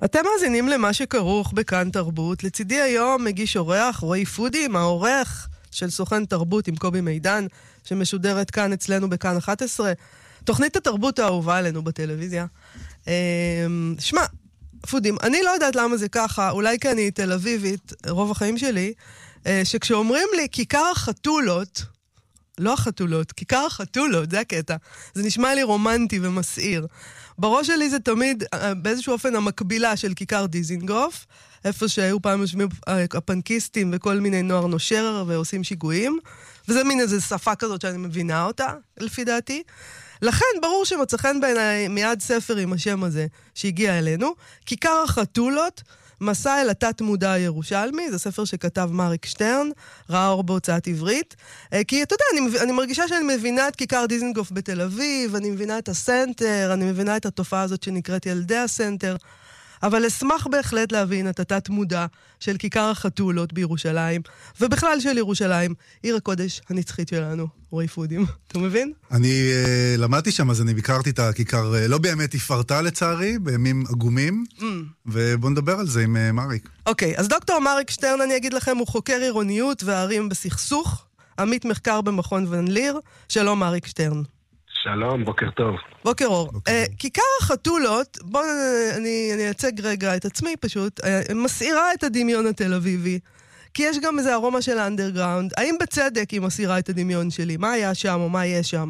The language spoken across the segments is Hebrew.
אתם מאזינים למה שכרוך בכאן תרבות. לצידי היום מגיש אורח, רועי פודים, העורך של סוכן תרבות עם קובי מידן, שמשודרת כאן אצלנו בכאן 11. תוכנית התרבות האהובה עלינו בטלוויזיה. שמע, פודים, אני לא יודעת למה זה ככה, אולי כי אני תל אביבית, רוב החיים שלי, שכשאומרים לי כיכר החתולות, לא החתולות, כיכר החתולות, זה הקטע. זה נשמע לי רומנטי ומסעיר. בראש שלי זה תמיד באיזשהו אופן המקבילה של כיכר דיזינגוף, איפה שהיו פעם יושבים הפנקיסטים וכל מיני נוער נושר ועושים שיגועים, וזה מין איזו שפה כזאת שאני מבינה אותה, לפי דעתי. לכן ברור שמצא חן בעיניי מיד ספר עם השם הזה שהגיע אלינו, כיכר החתולות, מסע אל התת מודע הירושלמי, זה ספר שכתב מריק שטרן, ראה אור בהוצאת עברית, כי אתה יודע, אני מרגישה שאני מבינה את כיכר דיזנגוף בתל אביב, אני מבינה את הסנטר, אני מבינה את התופעה הזאת שנקראת ילדי הסנטר, אבל אשמח בהחלט להבין את התת מודע של כיכר החתולות בירושלים, ובכלל של ירושלים, עיר הקודש הנצחית שלנו, רועי פודים. אתה מבין? אני למדתי שם, אז אני ביקרתי את הכיכר, לא באמת הפרטה לצערי, בימים עגומים, ובוא נדבר על זה עם מריק. אוקיי, אז דוקטור מריק שטרן, אני אגיד לכם, הוא חוקר עירוניות וערים בסכסוך, עמית מחקר במכון ון ליר. שלום מריק שטרן. שלום, בוקר טוב. בוקר אור. כיכר החתולות, בואו אני אצג רגע את עצמי פשוט, מסעירה את הדמיון התל אביבי, כי יש גם איזה ארומה של האנדרגראונד. האם בצדק היא מסעירה את הדמיון שלי? מה היה שם או מה יהיה שם?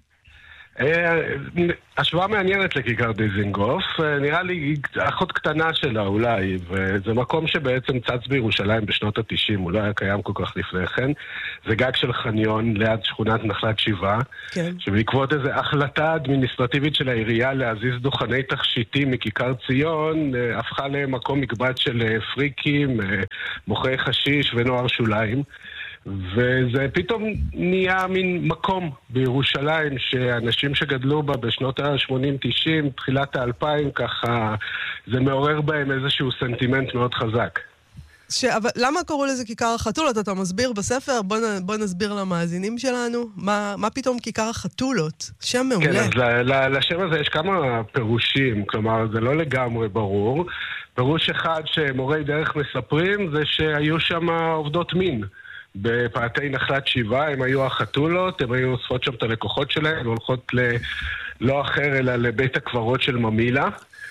השוואה מעניינת לכיכר דיזינגוף, נראה לי אחות קטנה שלה אולי, וזה מקום שבעצם צץ בירושלים בשנות ה-90, הוא לא היה קיים כל כך לפני כן. זה גג של חניון ליד שכונת נחלת שבעה, כן. שבעקבות איזו החלטה אדמיניסטרטיבית של העירייה להזיז דוכני תכשיטים מכיכר ציון, הפכה למקום מקבץ של פריקים, מוכרי חשיש ונוער שוליים. וזה פתאום נהיה מין מקום בירושלים שאנשים שגדלו בה בשנות ה-80-90, תחילת ה-2000, ככה זה מעורר בהם איזשהו סנטימנט מאוד חזק. אבל למה קראו לזה כיכר החתולות? אתה מסביר בספר? בוא נסביר למאזינים שלנו. מה פתאום כיכר החתולות? שם מעולה. כן, אז לשם הזה יש כמה פירושים, כלומר זה לא לגמרי ברור. פירוש אחד שמורי דרך מספרים זה שהיו שם עובדות מין. בפאתי נחלת שבעה, הם היו החתולות, הם היו אוספות שם את הלקוחות שלהם, הולכות לא אחר אלא לבית הקברות של ממילה.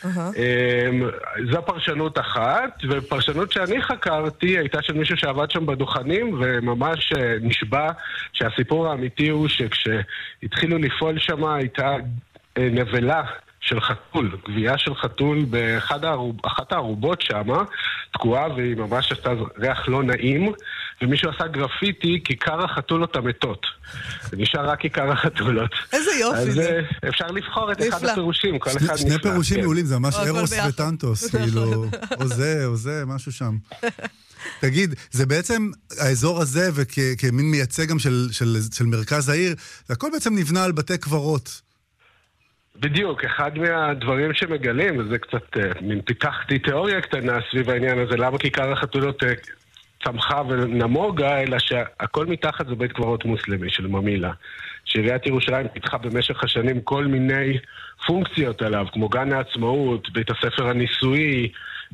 זו פרשנות אחת, ופרשנות שאני חקרתי הייתה של מישהו שעבד שם בדוכנים, וממש נשבע שהסיפור האמיתי הוא שכשהתחילו לפעול שם הייתה נבלה של חתול, גבייה של חתול באחת הערובות שם, תקועה, והיא ממש עשתה ריח לא נעים, ומישהו עשה גרפיטי, כיכר החתולות המתות. נשאר רק כיכר החתולות. איזה יופי זה. אז אפשר לבחור את אחד הפירושים, כל אחד נפלא. שני פירושים מעולים, זה ממש ארוס וטנטוס, כאילו, או זה, משהו שם. תגיד, זה בעצם האזור הזה, וכמין מייצג גם של מרכז העיר, זה הכל בעצם נבנה על בתי קברות. בדיוק, אחד מהדברים שמגלים, וזה קצת, פיתחתי תיאוריה קטנה סביב העניין הזה, למה כיכר החתולות צמחה ונמוגה, אלא שהכל מתחת זה בית קברות מוסלמי של ממילה. שעיריית ירושלים פיתחה במשך השנים כל מיני פונקציות עליו, כמו גן העצמאות, בית הספר הניסויי,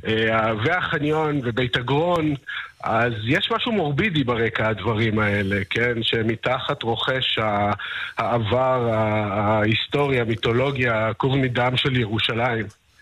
והחניון ובית הגרון. אז יש משהו מורבידי ברקע הדברים האלה, כן? שמתחת רוכש העבר, ההיסטוריה, המיתולוגיה, קוב מדם של ירושלים.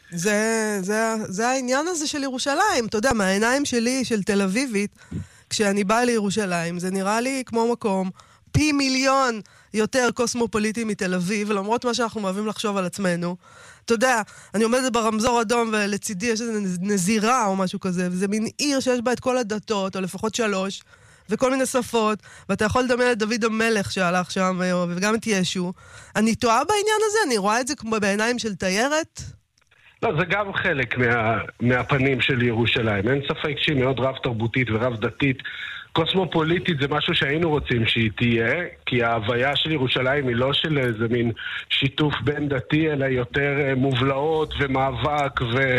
זה העניין הזה של ירושלים. אתה יודע, מהעיניים שלי, של תל אביבית, כשאני באה לירושלים, זה נראה לי כמו מקום פי מיליון יותר קוסמופוליטי מתל אביב, ולמרות מה שאנחנו אוהבים לחשוב על עצמנו. אתה יודע, אני עומדת ברמזור אדום, ולצידי יש איזו נזירה או משהו כזה, וזה מין עיר שיש בה את כל הדתות, או לפחות 3, וכל מיני שפות, ואתה יכול לדמיין את דוד המלך שהלך שם, וגם את ישו. אני טועה בעניין הזה? אני רואה את זה כמו בעיניים של תיירת? לא, זה גם חלק מהפנים של ירושלים. אין ספק שהיא מאוד רב תרבותית ורב דתית. קוסמופוליטית זה משהו שהיינו רוצים שהיא תהיה, כי ההוויה של ירושלים היא לא של איזה מין שיתוף בין דתי, אלא יותר מובלעות ומאבק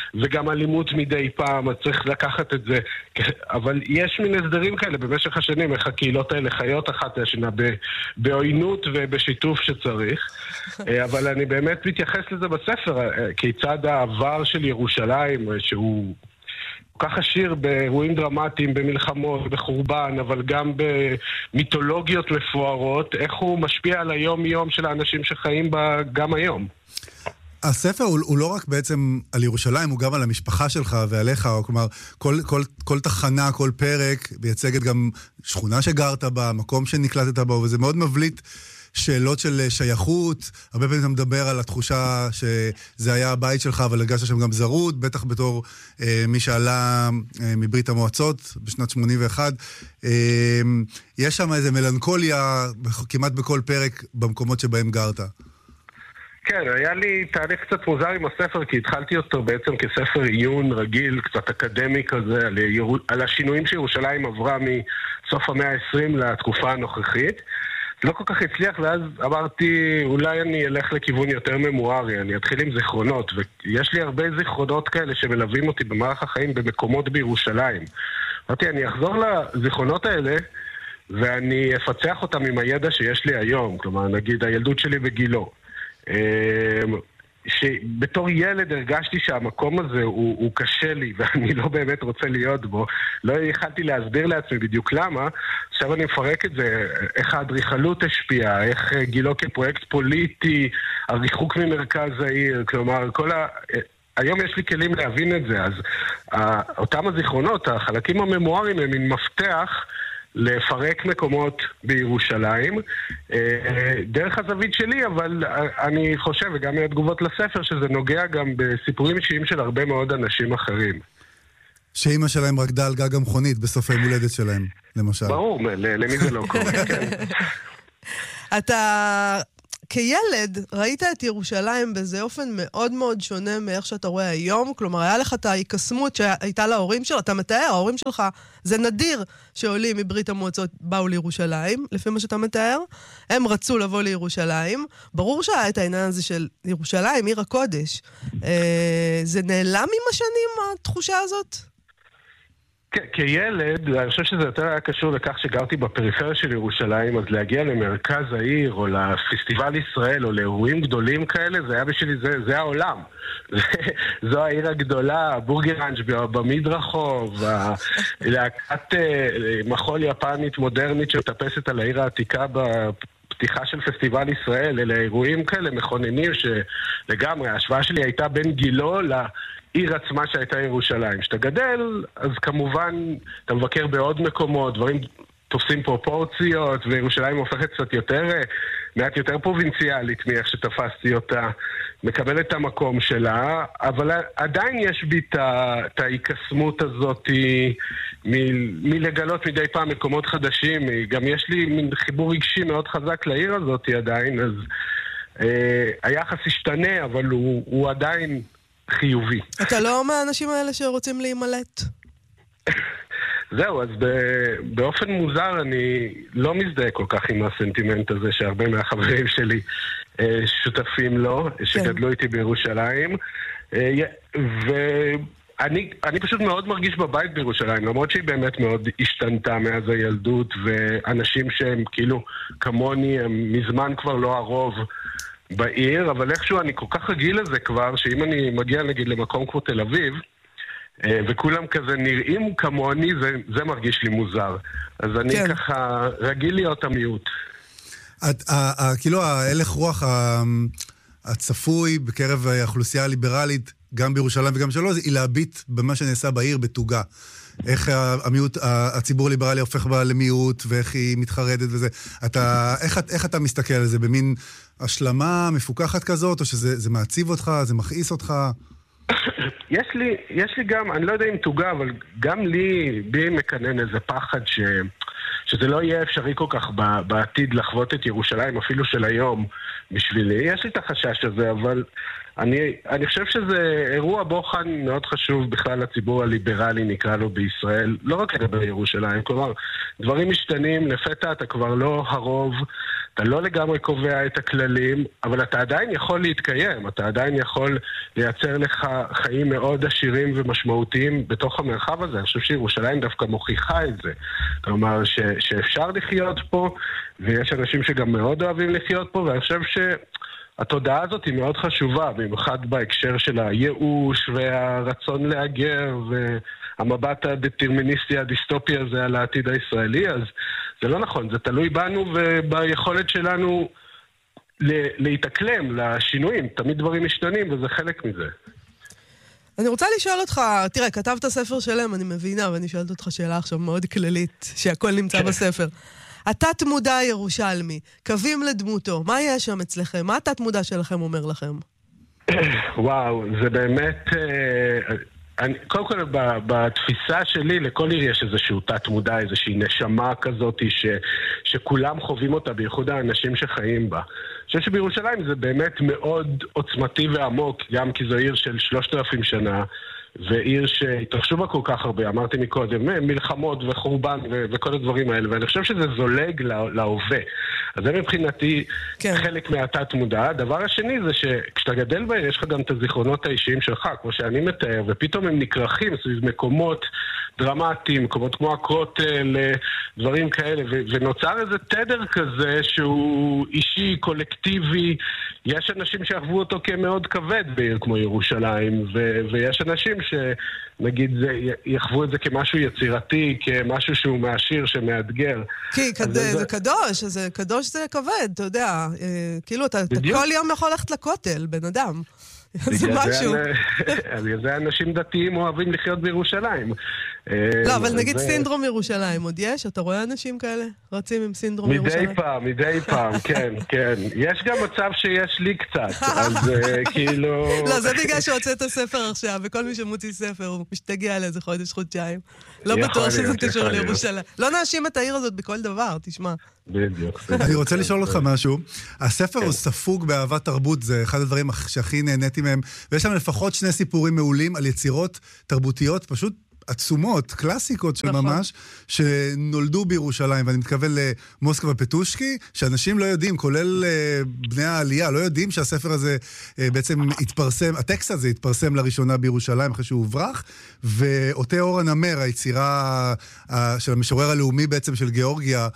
וגם אלימות מדי פעם, אז צריך לקחת את זה. אבל יש מין הסדרים כאלה במשך השנים, איך הקהילות האלה חיות אחת השנה בעוינות ובשיתוף שצריך. אבל אני באמת מתייחס לזה בספר, כיצד העבר של ירושלים, שהוא כך עשיר באירועים דרמטיים, במלחמות, בחורבן, אבל גם במיתולוגיות מפוארות, איך הוא משפיע על היום-יום של האנשים שחיים בה גם היום. הספר הוא לא רק בעצם על ירושלים, הוא גם על המשפחה שלך ועליך, כלומר, כל תחנה, כל פרק, מייצגת גם שכונה שגרת בה, מקום שנקלטת בה, וזה מאוד מבליט שאלות של שייכות. הרבה פעמים אתה מדבר על התחושה שזה היה הבית שלך, אבל הרגשת שם גם זרות, בטח בתור מי שעלה מברית המועצות בשנת 81. יש שם איזה מלנכוליה כמעט בכל פרק במקומות שבהם גרת. כן, היה לי תהליך קצת מוזר עם הספר, כי התחלתי אותו בעצם כספר עיון רגיל, קצת אקדמי כזה, על השינויים שירושלים עברה מסוף המאה ה-20 לתקופה הנוכחית. לא כל כך הצליח, ואז אמרתי, אולי אני אלך לכיוון יותר ממוארי, אני אתחיל עם זיכרונות, ויש לי הרבה זיכרונות כאלה שמלווים אותי במערך החיים במקומות בירושלים. אמרתי, אני אחזור לזיכרונות האלה, ואני אפצח אותם עם הידע שיש לי היום, כלומר, נגיד, הילדות שלי בגילו. שבתור ילד הרגשתי שהמקום הזה הוא קשה לי ואני לא באמת רוצה להיות בו. לא יכלתי להסביר לעצמי בדיוק למה. עכשיו אני מפרק את זה, איך האדריכלות השפיעה, איך גילו כפרויקט פוליטי, הריחוק ממרכז העיר, כלומר היום יש לי כלים להבין את זה. אז אותם הזיכרונות, החלקים הממואריים הם מין מפתח לפרק מקומות בירושלים, דרך הזווית שלי, אבל אני חושב, וגם מהתגובות לספר, שזה נוגע גם בסיפורים אישיים של הרבה מאוד אנשים אחרים. שאמא שלהם רקדה על גג המכונית בסוף היום הולדת שלהם, למשל. ברור, למי זה לא קורה, כן. אתה כילד ראית את ירושלים באיזה אופן מאוד מאוד שונה מאיך שאתה רואה היום, כלומר היה לך את ההיקסמות שהייתה להורים שלך, אתה מתאר, ההורים שלך, זה נדיר שעולים מברית המועצות באו לירושלים, לפי מה שאתה מתאר, הם רצו לבוא לירושלים, ברור שהיה את העניין הזה של ירושלים, עיר הקודש, זה נעלם עם השנים התחושה הזאת? כילד, אני חושב שזה יותר היה קשור לכך שגרתי בפריפריה של ירושלים, אז להגיע למרכז העיר, או לפסטיבל ישראל, או לאירועים גדולים כאלה, זה היה בשבילי, זה העולם. זו העיר הגדולה, בורגראנץ' במדרחוב, להקת מחול יפנית מודרנית שמטפסת על העיר העתיקה בפתיחה של פסטיבל ישראל, אלה אירועים כאלה מכוננים שלגמרי, ההשוואה שלי הייתה בין גילו עיר עצמה שהייתה ירושלים. כשאתה גדל, אז כמובן אתה מבקר בעוד מקומות, דברים תופסים פרופורציות, וירושלים הופכת קצת מעט יותר פרובינציאלית מאיך שתפסתי אותה, מקבלת את המקום שלה, אבל עדיין יש בי את ההיקסמות הזאת מלגלות מדי פעם מקומות חדשים, גם יש לי מין חיבור רגשי מאוד חזק לעיר הזאת עדיין, אז היחס השתנה, אבל הוא עדיין חיובי. אתה לא מהאנשים האלה שרוצים להימלט? זהו, אז באופן מוזר אני לא מזדהה כל כך עם הסנטימנט הזה שהרבה מהחברים שלי שותפים לו, שגדלו איתי בירושלים, ואני פשוט מאוד מרגיש בבית בירושלים, למרות שהיא באמת מאוד השתנתה מאז הילדות, ואנשים שהם כאילו כמוני הם מזמן כבר לא הרוב בעיר, אבל איכשהו אני כל כך רגיל לזה כבר, שאם אני מגיע נגיד למקום כמו תל אביב, וכולם כזה נראים כמוני, זה מרגיש לי מוזר. אז אני ככה רגיל להיות המיעוט. כאילו ההלך רוח הצפוי בקרב האוכלוסייה הליברלית, גם בירושלים וגם שלו, היא להביט במה שנעשה בעיר בתוגה. איך הציבור הליברלי הופך בה למיעוט, ואיך היא מתחרדת וזה. איך אתה מסתכל על זה? במין השלמה מפוקחת כזאת, או שזה מעציב אותך, זה מכעיס אותך? יש לי גם, אני לא יודע אם תוגה, אבל גם בי מקנן איזה פחד שזה לא יהיה אפשרי כל כך בעתיד לחוות את ירושלים, אפילו של היום בשבילי. יש לי את החשש הזה, אבל אני חושב שזה אירוע בוחן מאוד חשוב בכלל לציבור הליברלי, נקרא לו בישראל, לא רק לגבי ירושלים, כלומר, דברים משתנים, לפתע אתה כבר לא הרוב, אתה לא לגמרי קובע את הכללים, אבל אתה עדיין יכול להתקיים, אתה עדיין יכול לייצר לך חיים מאוד עשירים ומשמעותיים בתוך המרחב הזה. אני חושב שירושלים דווקא מוכיחה את זה. כלומר, שאפשר לחיות פה, ויש אנשים שגם מאוד אוהבים לחיות פה, ואני חושב שהתודעה הזאת היא מאוד חשובה, במיוחד בהקשר של הייאוש והרצון להגר, והמבט הדטרמיניסטי הדיסטופי הזה על העתיד הישראלי, אז זה לא נכון, זה תלוי בנו וביכולת שלנו להתאקלם לשינויים. תמיד דברים משתנים וזה חלק מזה. אני רוצה לשאול אותך, תראה, כתבת ספר שלם, אני מבינה, ואני שואלת אותך שאלה עכשיו מאוד כללית, שהכל נמצא בספר. התת מודע הירושלמי, קווים לדמותו, מה יש שם אצלכם? מה התת מודע שלכם אומר לכם? וואו, זה באמת... קודם כל, בתפיסה שלי, לכל עיר יש איזשהו תת מודע, איזושהי נשמה כזאת שכולם חווים אותה, בייחוד האנשים שחיים בה. אני חושב שבירושלים זה באמת מאוד עוצמתי ועמוק, גם כי זו עיר של 3,000 שנה, ועיר שהתרחשו בה כל כך הרבה, אמרתי מקודם, מלחמות וחורבן וכל הדברים האלה, ואני חושב שזה זולג להווה. אז זה מבחינתי חלק מהתת מודע. הדבר השני זה שכשאתה גדל בעיר, יש לך גם את הזיכרונות האישיים שלך, כמו שאני מתאר, ופתאום הם נקרחים סביב מקומות דרמטיים, מקומות כמו הכותל, דברים כאלה, ונוצר איזה תדר כזה שהוא אישי, קולקטיבי. יש אנשים שאהבו אותו כמאוד כבד בעיר כמו ירושלים, ויש אנשים שנגיד יחוו את זה כמשהו יצירתי, כמשהו שהוא מעשיר, שמאתגר. כי זה קדוש, קדוש זה כבד, אתה יודע. כאילו אתה כל יום יכול ללכת לכותל, בן אדם. זה משהו. זה אנשים דתיים אוהבים לחיות בירושלים. לא, אבל נגיד סינדרום ירושלים, עוד יש? אתה רואה אנשים כאלה רצים עם סינדרום ירושלים? מדי פעם, כן, כן. יש גם מצב שיש לי קצת, אז כאילו... לא, זה בגלל שהוצאת הספר עכשיו, וכל מי שמוציא ספר הוא משתגע על איזה חודש-חודשיים. לא בטוח שזה קשור לירושלים. לא נאשים את העיר הזאת בכל דבר, תשמע. בדיוק. אני רוצה לשאול אותך משהו. הספר הוא ספוג באהבת תרבות, זה אחד הדברים שהכי נהניתי מהם, ויש שם לפחות 2 סיפורים מעולים על יצירות תרבותיות, פשוט עצומות, קלאסיקות של ממש, שנולדו בירושלים, ואני מתכוון למוסקבה פטושקי, שאנשים לא יודעים, כולל בני העלייה, לא יודעים שהספר הזה בעצם התפרסם, הטקסט הזה התפרסם לראשונה בירושלים אחרי שהוא הוברח, ואותה אורה נמר, היצירה של המשורר הלאומי בעצם של גיאורגיה,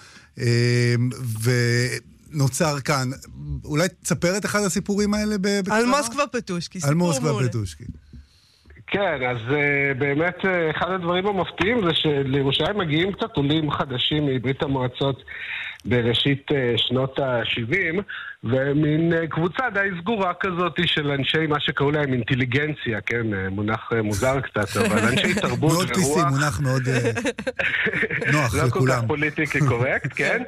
ונוצר כאן. אולי תספר את אחד הסיפורים האלה בקצרה? על מוסקבה פטושקי, על מוסקבה פטושקי. כן, אז באמת אחד הדברים המפתיעים זה שלירושלים מגיעים קצת עולים חדשים מברית המועצות בראשית שנות ה-70, ומין קבוצה די סגורה כזאת של אנשי מה שקראו להם אינטליגנציה, כן, מונח מוזר קצת, אבל אנשי תרבות ורוח. מאוד פיסי, מונח מאוד נוח לכולם. לא כל כך פוליטיקלי קורקט, כן.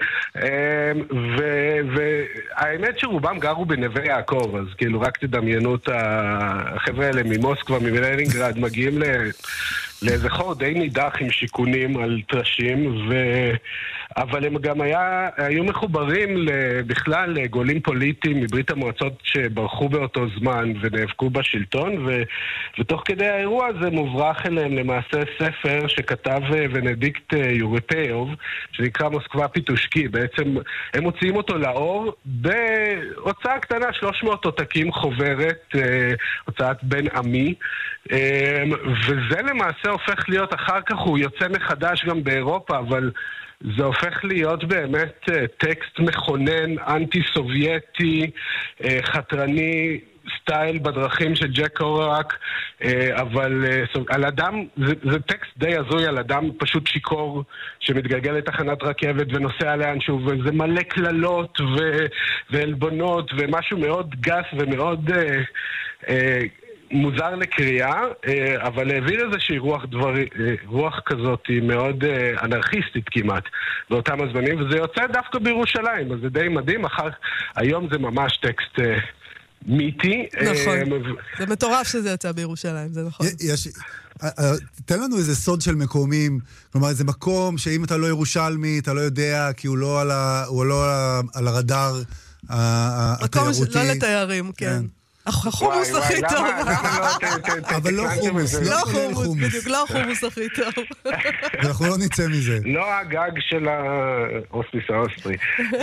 והאמת שרובם גרו בנווה יעקב, אז כאילו רק תדמיינו את החבר'ה האלה ממוסקבה, מלנינגרד, מגיעים לאיזה חור די נידח עם שיקונים על טרשים, אבל הם גם היו מחוברים בכלל לגולים פוליטיים מברית המועצות שברחו באותו זמן ונאבקו בשלטון, ותוך כדי האירוע הזה מוברח אליהם למעשה ספר שכתב ונדיקט יורפאוב, שנקרא מוסקבה פטושקי. בעצם הם מוציאים אותו לאור בהוצאה קטנה, 300 עותקים חוברת, הוצאת בן עמי, וזה למעשה הופך להיות, אחר כך הוא יוצא מחדש גם באירופה, אבל זה הופך להיות באמת טקסט מכונן, אנטי-סובייטי, חתרני, סטייל בדרכים של ג'ק קורק, אבל על אדם, זה טקסט די הזוי על אדם פשוט שיקור שמתגלגל לתחנת רכבת ונוסע לאנשהו, וזה מלא כללות ועלבונות ומשהו מאוד גס ומאוד מוזר לקריאה, אבל העביר איזושהי רוח כזאת היא מאוד אנרכיסטית כמעט באותם הזמנים, וזה יוצא דווקא בירושלים, אז זה די מדהים. היום זה ממש טקסט מיתי. נכון, זה מטורף שזה יצא בירושלים, זה נכון. תן לנו איזה סוד של מקומים, כלומר איזה מקום שאם אתה לא ירושלמי אתה לא יודע, כי הוא לא על הרדאר התיירותי. מקום לא לתיירים, כן. החומוס הכי טוב. אבל לא חומוס, לא חומוס, בדיוק, לא החומוס הכי טוב. אנחנו לא נצא מזה. לא הגג של האוסטיס האוסטרי.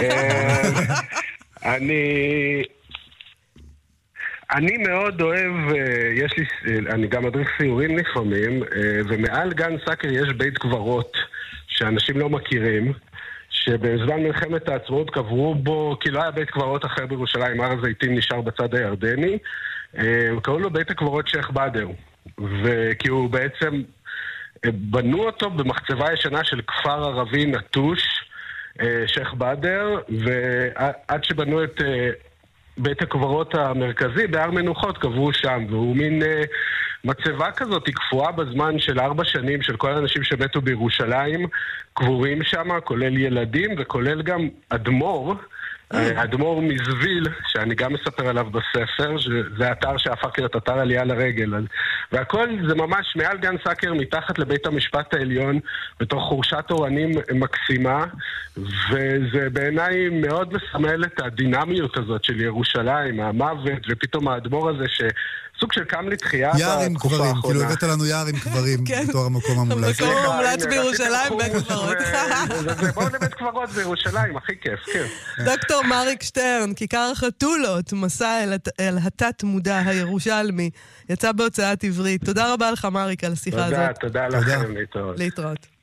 אני מאוד אוהב, אני גם מדריך סיורים לפעמים, ומעל גן סאקר יש בית קברות שאנשים לא מכירים, שבזמן מלחמת העצמאות קברו בו, כי לא היה בית קברות אחר בירושלים, הר הזיתים נשאר בצד הירדני, קראו לו בית הקברות שייח באדר, וכי הוא בעצם, בנו אותו במחצבה ישנה של כפר ערבי נטוש, שייח באדר, ועד שבנו את בית הקברות המרכזי, בהר מנוחות קברו שם, והוא מין מצבה כזאת, היא קפואה בזמן של 4 שנים של כל האנשים שמתו בירושלים, קבורים שם, כולל ילדים וכולל גם אדמו"ר, אדמו"ר מזוויל, שאני גם מספר עליו בספר, זה אתר שהפך להיות אתר עלייה לרגל. והכל זה ממש מעל גן סאקר, מתחת לבית המשפט העליון, בתוך חורשת אורנים מקסימה, וזה בעיניי מאוד מסמל את הדינמיות הזאת של ירושלים, המוות, ופתאום האדמו"ר הזה סוג של קם לתחייה בתקופה האחרונה. כאילו הבאת לנו יער עם קברים בתור המקום המומלץ. המקום המומלץ בירושלים, בית קברות. בואו לבית קברות בירושלים, הכי כיף, כן. דוקטור מריק שטרן, כיכר החתולות, מסע אל התת מודע הירושלמי, יצא בהוצאת עברית. תודה רבה לך מריק על השיחה הזאת. תודה לכם, להתראות.